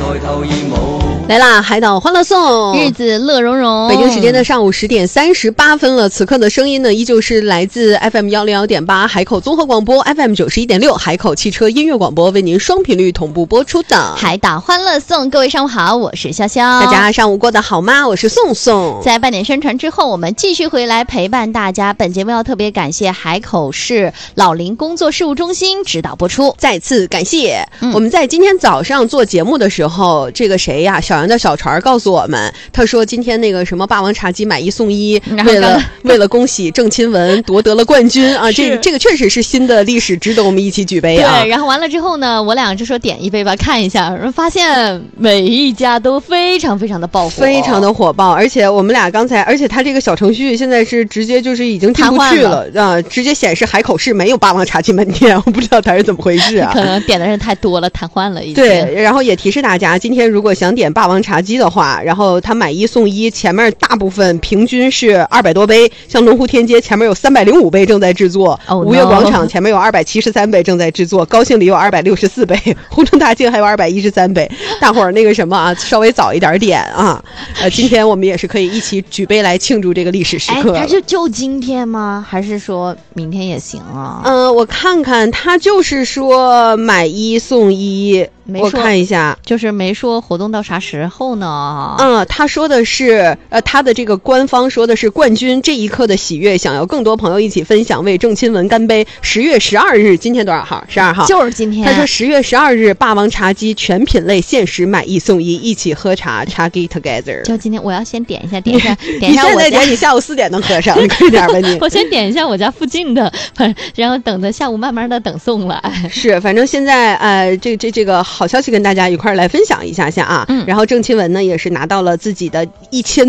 来啦，海岛欢乐颂， 日子乐融融。 北京时间的上午10点38分了，此刻的声音呢，依旧是来自 FM 101.8海口综合广播 FM 91.6海口汽车音乐广播为您双频率同步播出的海岛欢乐颂。各位上午好，我是潇潇。 大家上午过得好吗？我是宋宋。 在半点宣传之后，我们继续回来陪伴大家。本节目要特别感谢海口市老龄工作事务中心指导播出， 再次感谢。我们在今天早上做节目的时候，这个谁呀，小杨的小船告诉我们，他说今天那个什么霸王茶姬买1送1，为了恭喜郑钦文夺得了冠军啊，这个确实是新的历史，值得我们一起举杯啊。 对，然后完了之后呢，我俩就说点一杯吧，看一下，发现每一家都非常非常的爆火， 非常的火爆，而且我们俩刚才，而且他这个小程序现在是直接就是已经进不去了，直接显示海口市没有霸王茶姬门店，我不知道它是怎么回事啊。 可能点的人太多了，瘫痪了已经。 对，然后也提示大家，今天如果想点霸王茶姬的话，然后他买1送1，前面大部分平均是200多杯，像龙湖天街前面有305杯正在制作，吴越广场前面有273杯正在制作，高兴里有264杯，湖中大庆还有213杯，大伙儿那个什么啊，稍微早一点点啊。今天我们也是可以一起举杯来庆祝这个历史时刻。 他就今天吗？还是说明天也行啊？ 我看看，他就是说买1送1。我看一下， 就是没说活动到啥时候呢？ 他说的是，他的这个官方说的是冠军这一刻的喜悦，想要更多朋友一起分享，为郑钦文干杯。10月12日，今天多少号？12号， 就是今天。 他说10月12日，霸王茶姬全品类限时买1送1，一起喝茶，茶 get together。 就今天，我要先点一下我家。 你现在点，你下午4点能喝上，你快点吧你。 我先点一下我家附近的，然后等着下午慢慢的等送来。 是，反正现在这个好消息跟大家一块儿来分享一下啊。然后郑钦文呢也是拿到了自己的1000